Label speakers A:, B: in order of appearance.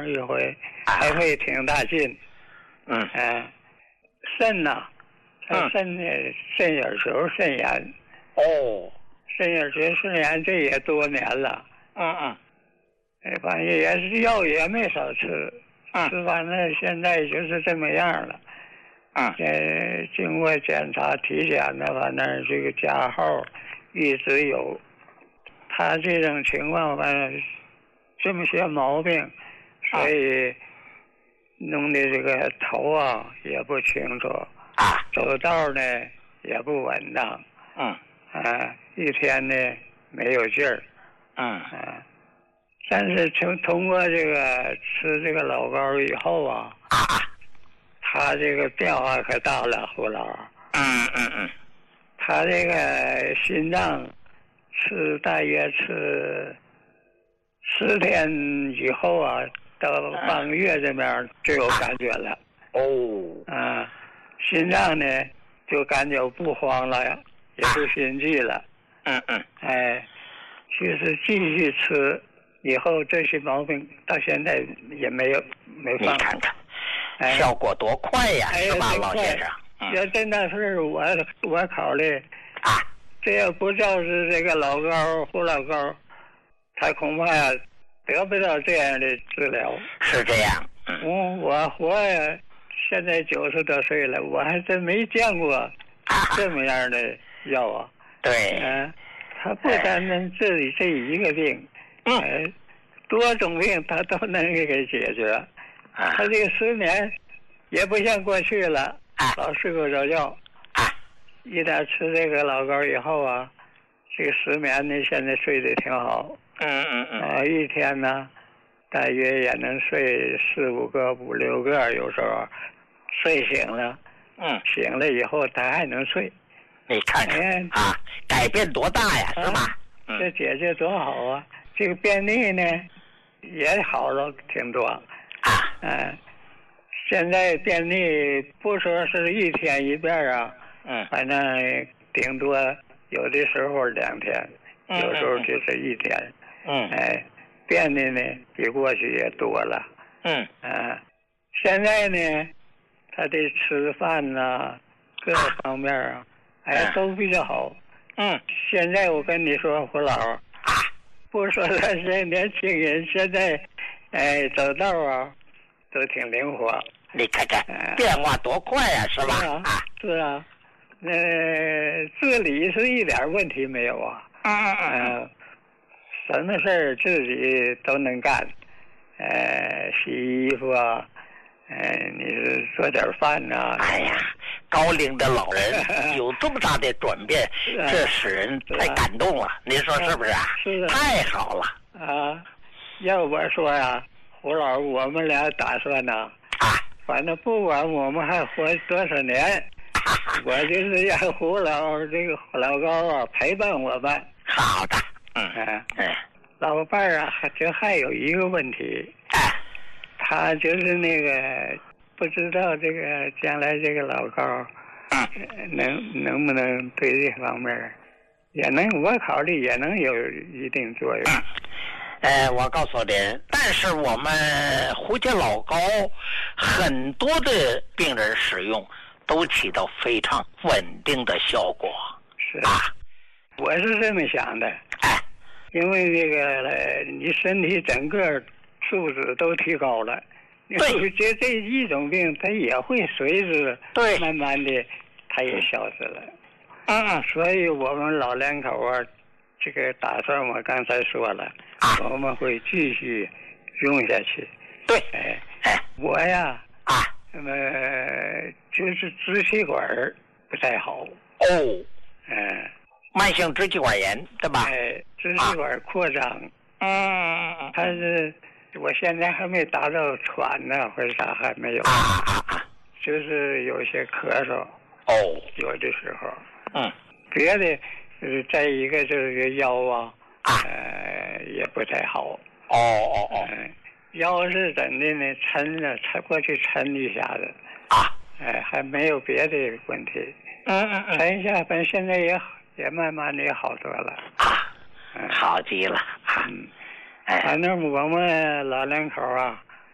A: 上一回，还费挺大劲。肾呐，肾眼球肾炎。肾眼球肾炎这也多年了。反正也是药也没少吃。吃完了，现在就是这么样了。经过检查体检的，反正这个加号一直有。他这种情况，反正这么些毛病，所以弄的这个头啊也不清楚，走道呢也不稳当，一天呢没有劲儿，但是通过这个吃这个老膏以后啊，他这个变化可大了，胡老。他这个心脏大约吃10天以后啊，到半个月这边就有感觉了。心脏呢就感觉不慌了，也不心悸了。就是继续吃。以后这些毛病到现在也没放。
B: 你看看，效果多快呀，是吧，老先生？
A: 要真的是我考虑这要不就是这个老高胡老高，他恐怕呀得不到这样的治疗。
B: 是这样。
A: 我活呀，现在90多岁了，我还真没见过这么样的药啊。
B: 对。
A: 他不单单治理这一个病。多种病他都能给解决。他这个失眠也不像过去了，老睡不着觉。一旦吃这个老膏以后啊，这个失眠呢现在睡得挺好。一天呢大约也能睡4、5个、5、6个，有时候睡醒了，醒了以后他还能睡。
B: 你看看改变多大呀，是吧？
A: 这解决多好啊！这个便秘呢，也好了挺多。现在便秘不说是1天1遍啊，反正顶多有的时候2天，有时候就是1天。便秘呢比过去也多了。现在呢，他的吃饭呐，各方面啊，都比较好。现在我跟你说，胡老。不说那些年轻人，现在走道啊都挺灵活。
B: 你看看变化多快呀，是吧？
A: 是啊，自理是一点问题没有啊。什么事儿自己都能干。洗衣服啊，你是做点饭呐。
B: 哎呀，高龄的老人有这么大的转变，这使人太感动了。您说是不是啊？
A: 是的。
B: 太好了。
A: 要我说呀，胡老，我们俩打算呢，反正不管我们还活多少年，我就是让胡老这个老高啊陪伴我们。
B: 好的。
A: 老伴儿啊，还有一个问题。他就是那个不知道这个将来这个老高能不能对这方面也能，我考虑也能有一定作用。
B: 我告诉您，但是我们胡家老膏很多的病人使用都起到非常稳定的效果。
A: 是我是这么想的。因为这个你身体整个素质都提高了，
B: 对，
A: 这一种病它也会随之慢慢的它也消失了。所以我们老两口啊，这个打算我刚才说了，我们会继续用下去。
B: 对。
A: 我呀就是支气管不太好。
B: 慢性支气管炎，对吧？
A: 支气管扩张。它是我现在还没达到喘呢，或者啥还没有。就是有些咳嗽。有的时候。别的再一个就是腰啊，也不太好。腰是怎的呢？抻过去抻一下子。还没有别的问题。抻一下，反正现在也慢慢的也好多了。
B: 好极了。
A: 反正我们老两口啊，